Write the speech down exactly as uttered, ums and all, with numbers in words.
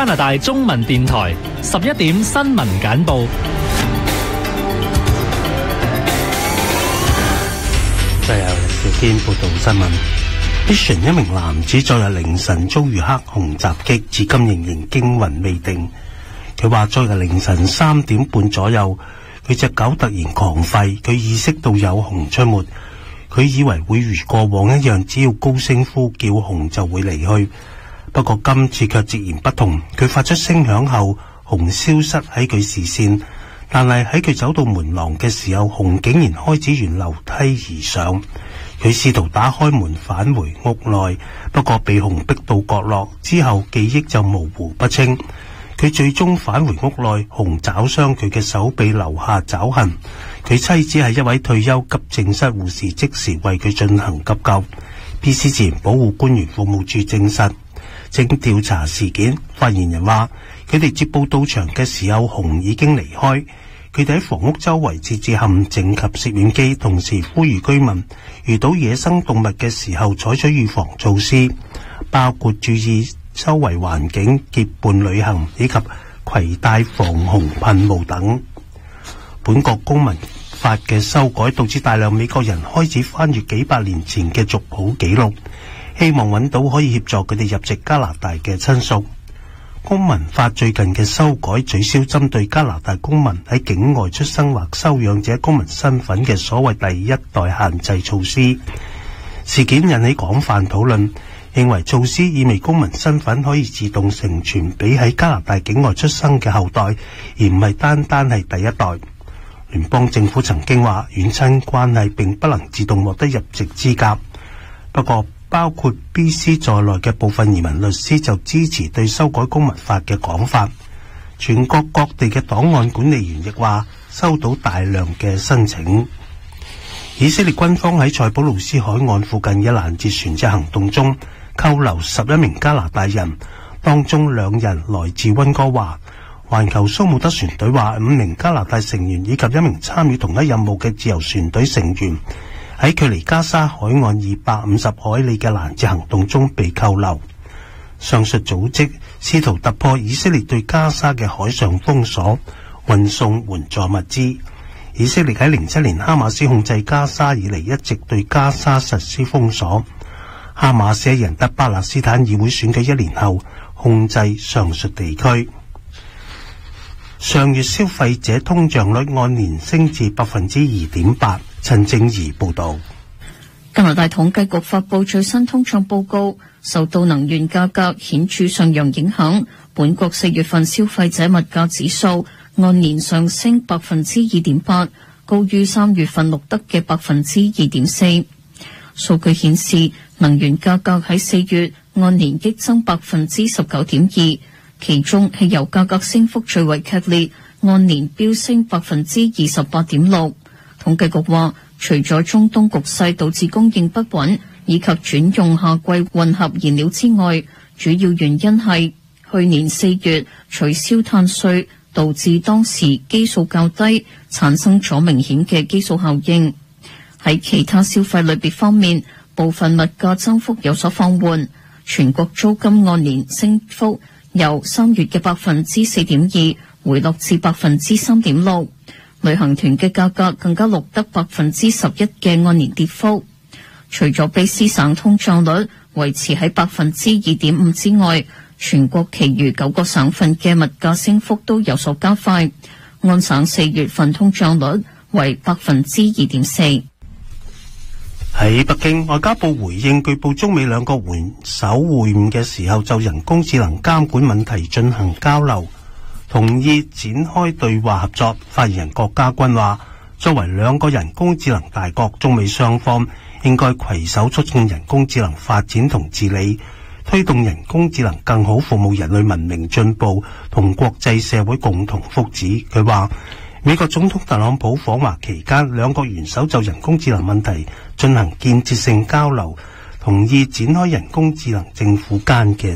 拿大中文電台十一點新聞簡報。 最後條天報道新聞。Mission 一名男子昨日凌晨遭遇黑熊襲擊，至今仍然驚魂未定。佢話昨日凌晨三點半左右，佢隻狗突然狂吠，佢意識到有熊出沒，佢以為會如過往一樣，只要高聲呼叫熊就會離去。不過今次卻截然不同，佢發出聲響後，熊消失喺佢視線，但係喺佢走到門廊嘅時候，熊竟然開始沿樓梯而上。佢試圖打開門返回屋內，不過被熊逼到角落，之後記憶就模糊不清。佢最終返回屋內，熊抓傷佢嘅手臂，留下爪痕。佢妻子係一位退休急症室護士，即時為佢進行急救。B C 自然保護官員服務處證實，正調查事件。發言人話，佢哋接報到場嘅時候，熊已經離開。佢哋喺房屋周圍設置陷阱及攝影機，同時呼籲居民遇到野生動物嘅時候採取預防措施，包括注意周圍環境、結伴旅行以及攜帶防熊噴霧等。本國公民法嘅修改導致大量美國人開始翻閱幾百年前嘅族譜記錄，希望揾到可以協助佢哋入籍加拿大嘅親屬。公民法最近嘅修改取消針對加拿大公民喺境外出生或收養者公民身份嘅所謂第一代限制措施。事件引起廣泛討論，認為措施意味公民身份可以自動承傳俾喺加拿大境外出生嘅後代，而唔係單單係第一代。聯邦政府曾經話，遠親關係並不能自動獲得入籍資格。不過，包括 B C 在內嘅部分移民律師就支持對修改公民法嘅講法。全國各地嘅檔案管理員亦話收到大量嘅申請。以色列軍方喺塞浦路斯海岸附近嘅攔截船隻行動中扣留十一名加拿大人，當中兩人來自溫哥華。環球蘇姆德船隊話，五名加拿大成員以及一名參與同一任務嘅自由船隊成員喺距離加沙海岸二百五十海里嘅攔截行動中被扣留。上述組織試圖突破以色列對加沙嘅海上封鎖，運送援助物資。以色列喺零七年哈馬斯控制加沙以嚟一直對加沙實施封鎖。哈馬斯喺贏得巴勒斯坦議會選舉一年後控制上述地區。上月消費者通脹率按年升至百分之二點八。陳正儀報道。 加拿大統計局發布最新通脹報告，受到能源價格顯著上揚影響，本國四月份消費者物價指數按年上升百分之二點八，高於三月份錄得嘅百分之二點四。數據顯示，能源價格喺四月按年激增百分之十九點二，其中汽油價格升幅最為劇烈，按年飆升百分之二十八點六。統計局話，除咗中東局勢導致供應不穩以及轉用夏季混合燃料之外，主要原因係去年四月取消碳稅，導致當時基數較低，產生咗明顯嘅基數效應。喺其他消費類別方面，部分物價增幅有所放緩，全國租金按年升幅由三月嘅百分之四點二回落至百分之三點六。旅行團嘅價格更加錄得百分之十一嘅按年跌幅。除咗卑斯省通脹率維持喺百分之二點五之外，全國其餘九個省份嘅物價升幅都有所加快。安省四月份通脹率為百分之二點四。 喺北京，外交部回應據報中美兩國元首會晤嘅時候就人工智能監管問題進行交流，同意展開對話合作。發言人郭家軍話，作為兩個人工智能大國，中美雙方應該攜手促進人工智能發展同治理，推動人工智能更好服務人類文明進步同國際社會共同福祉。佢話，美國總統特朗普訪華期間，兩國元首就人工智能問題進行建設性交流，同意展開人工智能政府間嘅